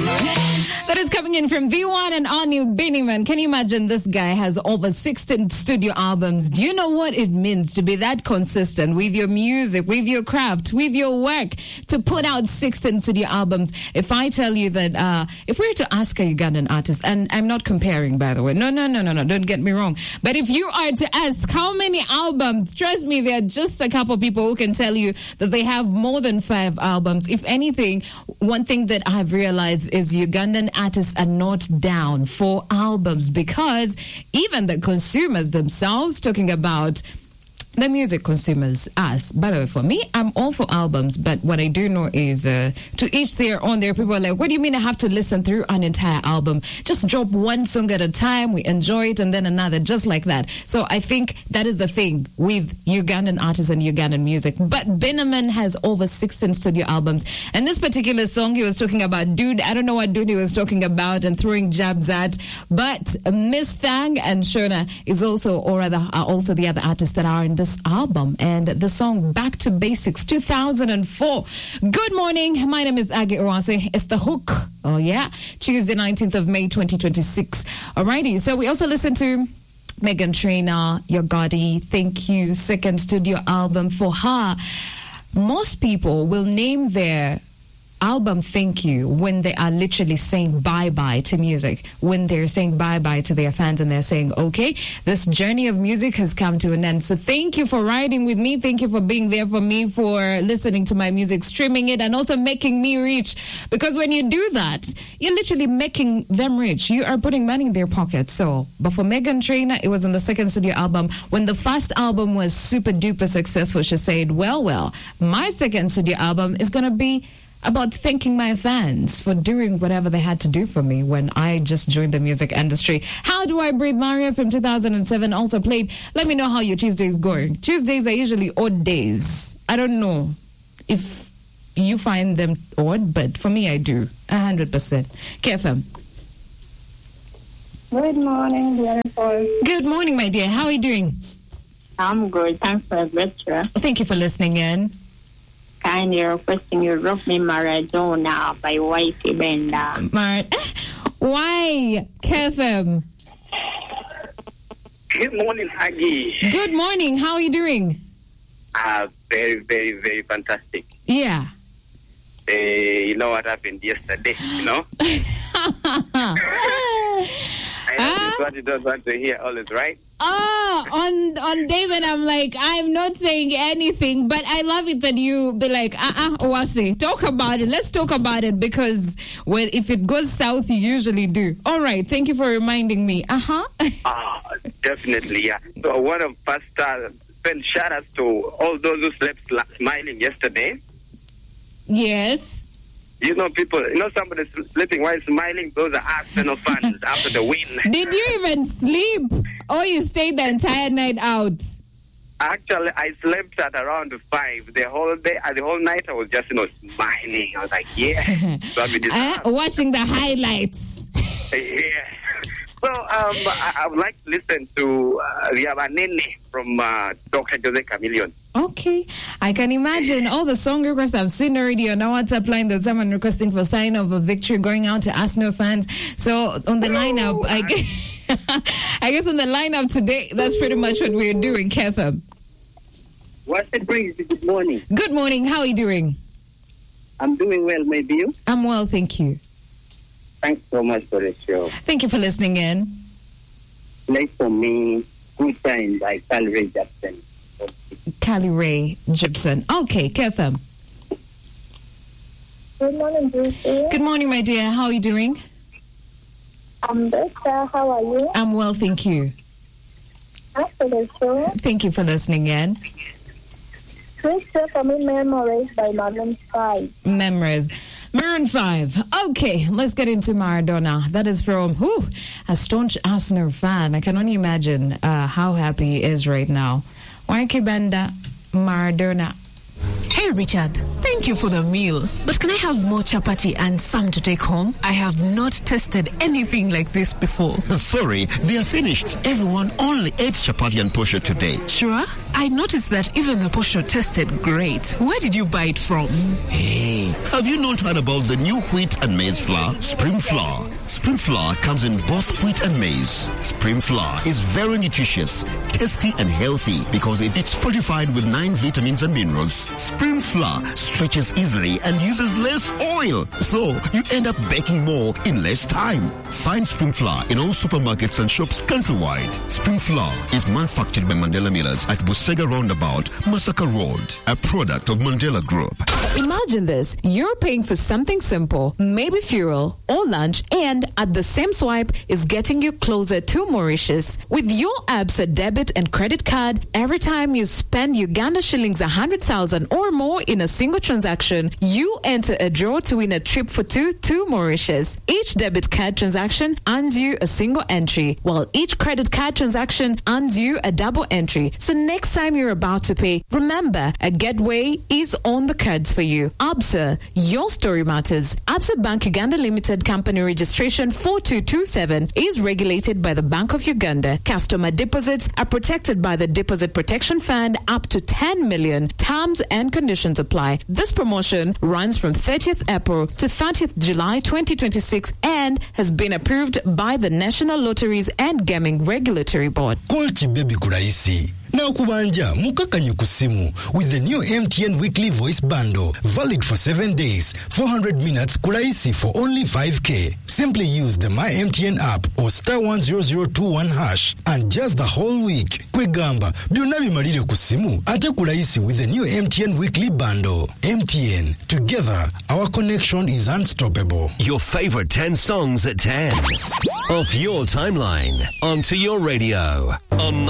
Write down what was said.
That is coming in from V1 and Anu Biniman. Can you imagine this guy has over 16 studio albums? Do you know what it means to be that consistent with your music, with your craft, with your work, to put out 16 studio albums? If I tell you that, if we were to ask a Ugandan artist, and I'm not comparing, by the way, no, don't get me wrong. But if you are to ask how many albums, trust me, there are just a couple people who can tell you that they have more than 5 albums. If anything, one thing that I've realized is Ugandan artists are not down for albums, because even the consumers themselves, talking about the music consumers, us. By the way, for me, I'm all for albums, but what I do know is to each their own. There are people like, what do you mean I have to listen through an entire album? Just drop one song at a time, we enjoy it, and then another, just like that. So I think that is the thing with Ugandan artists and Ugandan music. But Biniman has over 16 studio albums. And this particular song he was talking about, dude, I don't know what dude he was talking about and throwing jabs at, but Miss Thang and Shona is also, or rather, are also the other artists that are in this album, and the song Back to Basics 2004. Good morning, my name is Aggie Owase. It's The Hook. Oh yeah, Tuesday 19th of May 2026. Alrighty, so we also listen to Meghan Trainor, Your Gotti, Thank You, second studio album for her. Most people will name their album Thank You when they are literally saying bye-bye to music, when they're saying bye-bye to their fans and they're saying, okay, this journey of music has come to an end. So thank you for riding with me. Thank you for being there for me, for listening to my music, streaming it, and also making me rich. Because when you do that, you're literally making them rich. You are putting money in their pockets. So, but for Meghan Trainor, it was on the second studio album. When the first album was super duper successful, she said, well, my second studio album is going to be about thanking my fans for doing whatever they had to do for me when I just joined the music industry. How Do I Breathe, Maria from 2007 also played. Let me know how your Tuesday is going. Tuesdays are usually odd days. I don't know if you find them odd, but for me I do, 100%. KFM. Good morning, beautiful. Good morning, my dear. How are you doing? I'm good. Thanks for the lecture. Thank you for listening in. Kindly requesting you rock me Maradona by Whitey Bender. Why, KFM? Good morning, Aggie. Good morning. How are you doing? Very, very, very fantastic. Yeah. You know what happened yesterday, you know? I know what you don't want to hear always, right? Oh, on days when I'm like, I'm not saying anything, but I love it that you be like, Owase, talk about it. Let's talk about it, because if it goes south, you usually do. All right, thank you for reminding me. Definitely, yeah. So I want to first send shout-outs to all those who slept smiling yesterday. Yes. You know, somebody sleeping while smiling, those are Arsenal fans after the win. Did you even sleep? Or you stayed the entire night out? Actually, I slept at around 5. The whole night I was just, smiling. I was like, yeah. Watching the highlights. Yeah. So, I would like to listen to Riabanene from Dr. Jose Chameleon. Okay. I can imagine all the song requests I've seen already on our WhatsApp line. There's someone requesting for sign of a victory going out to Arsenal fans. So, on the lineup, I guess on the lineup today, that's pretty much what we're doing, KFM. What's the breeze? Good morning. Good morning. How are you doing? I'm doing well, maybe you? I'm well, thank you. Thanks so much for the show. Thank you for listening in. Play for me, Good Time by Carly Rae Jepsen. Carly Rae Jepsen. Okay, KFM. Good morning, Bruce. Good morning, my dear. How are you doing? I'm better. How are you? I'm well, thank you. Thanks for the show. Thank you for listening in. Please share for me Memories by Maroon 5. Memories. Maroon 5. Okay, let's get into Maradona. That is from a staunch Arsenal fan. I can only imagine how happy he is right now. Whitey Bender, Maradona. Hey, Richard. Thank Thank you for the meal, but can I have more chapati and some to take home? I have not tasted anything like this before. Sorry, they are finished. Everyone only ate chapati and posho today. Sure? I noticed that even the posho tasted great. Where did you buy it from? Hey, have you not heard about the new wheat and maize flour? Spring Flour. Spring Flour comes in both wheat and maize. Spring Flour is very nutritious, tasty and healthy because it's fortified with 9 vitamins and minerals. Spring Flour stretches easily and uses less oil, so you end up baking more in less time. Find Spring Flour in all supermarkets and shops countrywide. Spring Flour is manufactured by Mandela Millers at Busega Roundabout, Masaka Road, a product of Mandela Group. Imagine this. You're paying for something simple, maybe fuel or lunch, and at the same swipe is getting you closer to Mauritius. With your Absa debit and credit card, every time you spend Uganda shillings 100,000 or more in a single transaction, you enter a draw to win a trip for 2 to Mauritius. Each debit card transaction earns you a single entry, while each credit card transaction earns you a double entry. So next time you're about to pay, remember, a getaway is on the cards for you. Absa, your story matters. Absa Bank Uganda Limited Company Registration 4227 is regulated by the Bank of Uganda. Customer deposits are protected by the Deposit Protection Fund up to 10 million. Terms and conditions apply. This promotion runs from 30th April to 30th July 2026 and has been approved by the National Lotteries and Gaming Regulatory Board. Kolchi baby kuraisi. Na kubanja mukakanye kusimu with the new MTN weekly voice bundle, valid for 7 days, 400 minutes kuraisi for only 5k. Simply use the My MTN app or *10021# and just the whole week. Kwegamba byonna bimalire kusimu ate kuraisi with the new MTN weekly bundle. MTN, together our connection is unstoppable. Your favorite 10 songs at 10 off your timeline onto your radio on